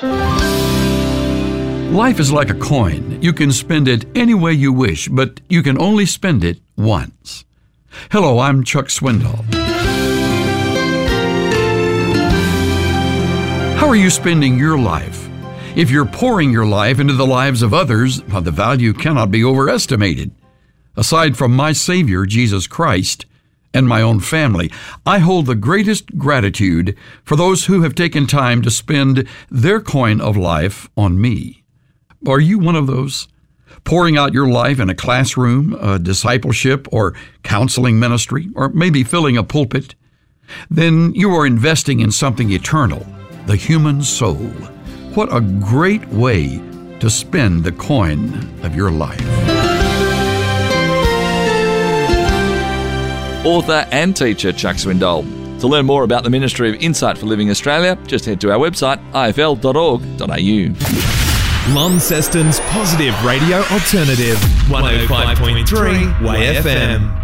Life is like a coin. You can spend it any way you wish, but you can only spend it once. Hello, I'm Chuck Swindoll. How are you spending your life? If you're pouring your life into the lives of others, the value cannot be overestimated. Aside from my Savior, Jesus Christ, and my own family, I hold the greatest gratitude for those who have taken time to spend their coin of life on me. Are you one of those? Pouring out your life in a classroom, a discipleship, or counseling ministry, or maybe filling a pulpit? Then you are investing in something eternal, the human soul. What a great way to spend the coin of your life. Author and teacher Chuck Swindoll. To learn more about the Ministry of Insight for Living Australia, just head to our website, ifl.org.au. Launceston's positive radio alternative, 105.3 Way FM.